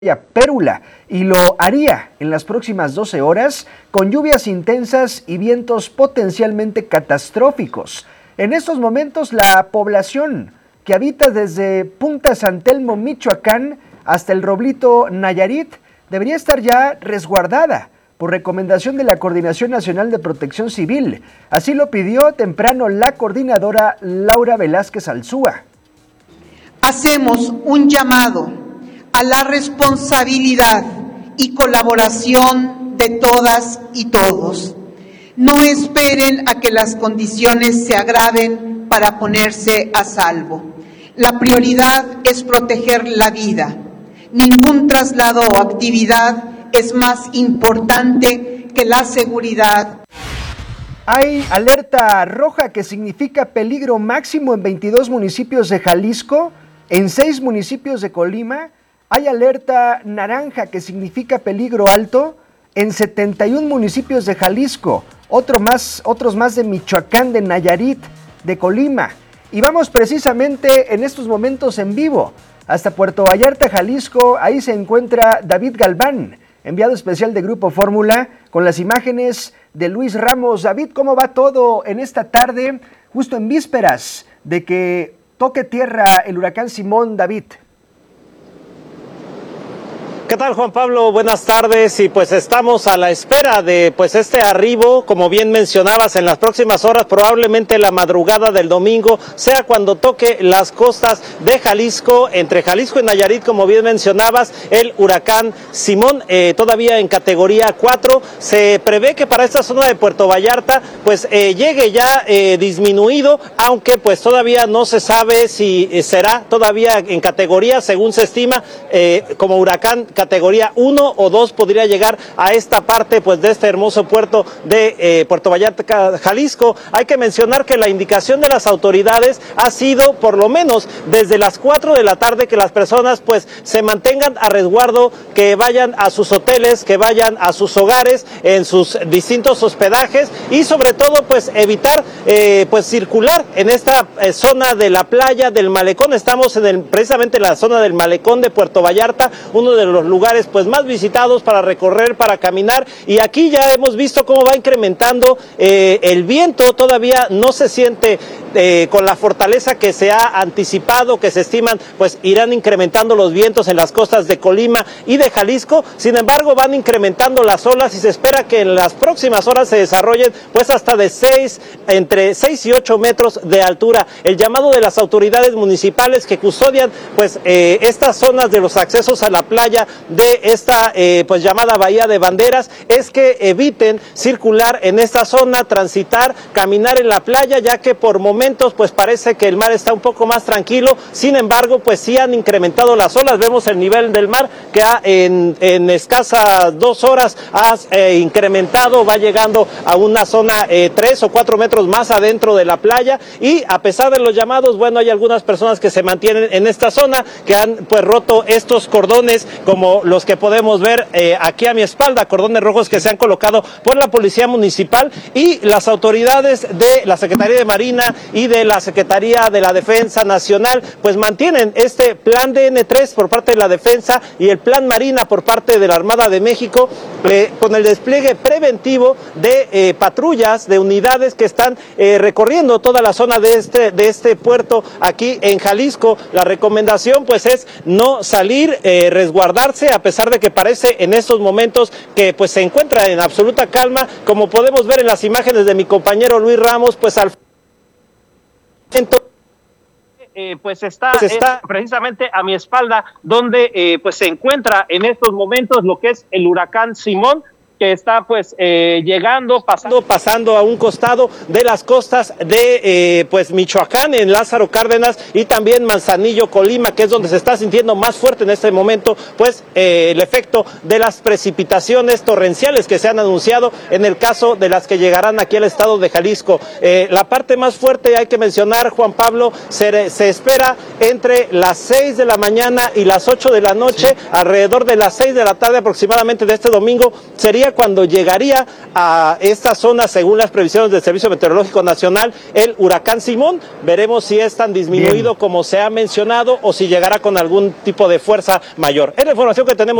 Pérula y lo haría en las próximas 12 horas con lluvias intensas y vientos potencialmente catastróficos. En estos momentos la población que habita desde Punta San Telmo, Michoacán, hasta el Roblito, Nayarit, debería estar ya resguardada por recomendación de la Coordinación Nacional de Protección Civil. Así lo pidió temprano la coordinadora Laura Velázquez Alzúa. Hacemos un llamado a la responsabilidad y colaboración de todas y todos. No esperen a que las condiciones se agraven para ponerse a salvo. La prioridad es proteger la vida. Ningún traslado o actividad es más importante que la seguridad. Hay alerta roja que significa peligro máximo en 22 municipios de Jalisco, en 6 municipios de Colima. Hay alerta naranja que significa peligro alto en 71 municipios de Jalisco, otros más de Michoacán, de Nayarit, de Colima. Y vamos precisamente en estos momentos en vivo hasta Puerto Vallarta, Jalisco. Ahí se encuentra David Galván, enviado especial de Grupo Fórmula, con las imágenes de Luis Ramos. David, ¿cómo va todo en esta tarde, justo en vísperas de que toque tierra el huracán Simón, David? ¿Qué tal, Juan Pablo? Buenas tardes, y pues estamos a la espera de este arribo, como bien mencionabas, en las próximas horas, probablemente la madrugada del domingo, sea cuando toque las costas de Jalisco, entre Jalisco y Nayarit, como bien mencionabas, el huracán Simón, todavía en categoría 4. Se prevé que para esta zona de Puerto Vallarta, llegue ya disminuido, aunque todavía no se sabe si será todavía en categoría, según se estima, como huracán categoría 1 o 2 podría llegar a esta parte de este hermoso puerto de Puerto Vallarta, Jalisco. Hay que mencionar que la indicación de las autoridades ha sido, por lo menos desde las 4 de la tarde, que las personas se mantengan a resguardo, que vayan a sus hoteles, que vayan a sus hogares, en sus distintos hospedajes, y sobre todo evitar circular en esta zona de la playa del Malecón. Estamos precisamente en la zona del Malecón de Puerto Vallarta, uno de los lugares más visitados para recorrer, para caminar, y aquí ya hemos visto cómo va incrementando el viento. Todavía no se siente con la fortaleza que se ha anticipado, que se estiman irán incrementando los vientos en las costas de Colima y de Jalisco. Sin embargo, van incrementando las olas y se espera que en las próximas horas se desarrollen hasta de entre 6 y 8 metros de altura. El llamado de las autoridades municipales que custodian estas zonas de los accesos a la playa de esta llamada Bahía de Banderas es que eviten circular en esta zona, transitar, caminar en la playa, ya que por momentos parece que el mar está un poco más tranquilo. Sin embargo, sí han incrementado las olas. Vemos el nivel del mar que en escasas 2 horas ha incrementado, va llegando a una zona 3 o 4 metros más adentro de la playa, y a pesar de los llamados, hay algunas personas que se mantienen en esta zona, que han roto estos cordones, como los que podemos ver aquí a mi espalda, cordones rojos que se han colocado por la Policía Municipal y las autoridades de la Secretaría de Marina y de la Secretaría de la Defensa Nacional, mantienen este plan DN3 por parte de la Defensa y el plan Marina por parte de la Armada de México, con el despliegue preventivo de patrullas, de unidades que están recorriendo toda la zona de este puerto aquí en Jalisco. La recomendación es no salir, resguardarse, a pesar de que parece en estos momentos que se encuentra en absoluta calma, como podemos ver en las imágenes de mi compañero Luis Ramos, al está precisamente a mi espalda, donde se encuentra en estos momentos lo que es el huracán Simón, que está llegando, pasando a un costado de las costas de Michoacán, en Lázaro Cárdenas, y también Manzanillo, Colima, que es donde se está sintiendo más fuerte en este momento el efecto de las precipitaciones torrenciales que se han anunciado, en el caso de las que llegarán aquí al estado de Jalisco. La parte más fuerte, hay que mencionar, Juan Pablo, se espera entre las 6 de la mañana y las 8 de la noche, alrededor de las 6 de la tarde aproximadamente de este domingo, sería sería cuando llegaría a esta zona, según las previsiones del Servicio Meteorológico Nacional, el huracán Simón. Veremos si es tan disminuido como se ha mencionado o si llegará con algún tipo de fuerza mayor. Es la información que tenemos.